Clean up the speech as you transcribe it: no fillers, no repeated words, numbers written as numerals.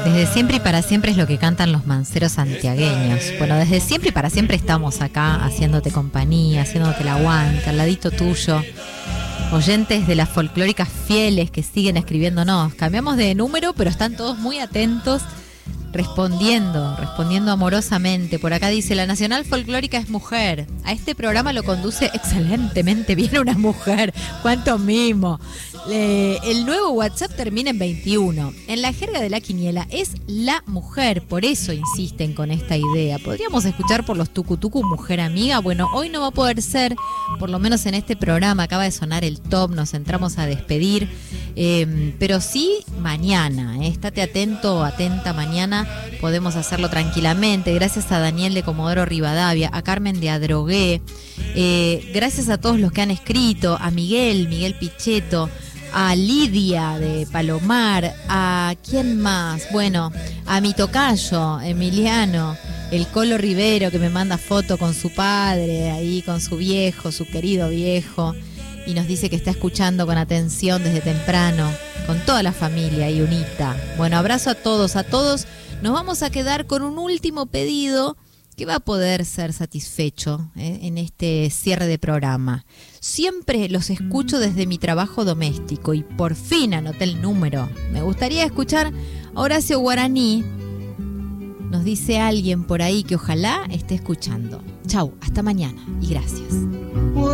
Desde siempre y para siempre es lo que cantan los manceros santiagueños. Bueno, desde siempre y para siempre estamos acá haciéndote compañía, haciéndote el aguante, al ladito tuyo. Oyentes de las folclóricas fieles que siguen escribiéndonos. Cambiamos de número, pero están todos muy atentos, respondiendo amorosamente. Por acá dice, la Nacional Folclórica es mujer. A este programa lo conduce excelentemente bien una mujer. ¡Cuánto mimo! El nuevo WhatsApp termina en 21. En la jerga de la quiniela es la mujer, por eso insisten con esta idea. Podríamos escuchar por los tucutucu mujer amiga. Bueno, hoy no va a poder ser, por lo menos en este programa. Acaba de sonar el top, nos entramos a despedir, pero sí mañana, estate atento, atenta, mañana podemos hacerlo tranquilamente. Gracias a Daniel de Comodoro Rivadavia, a Carmen de Adrogué, gracias a todos los que han escrito, a Miguel Pichetto, a Lidia de Palomar, a ¿quién más? Bueno, a mi tocayo, Emiliano, el Colo Rivero, que me manda foto con su padre, ahí con su viejo, su querido viejo, y nos dice que está escuchando con atención desde temprano, con toda la familia ahí unita. Bueno, abrazo a todos. Nos vamos a quedar con un último pedido que va a poder ser satisfecho en este cierre de programa. Siempre los escucho desde mi trabajo doméstico y por fin anoté el número. Me gustaría escuchar a Horacio Guaraní. Nos dice alguien por ahí que ojalá esté escuchando. Chau, hasta mañana y gracias.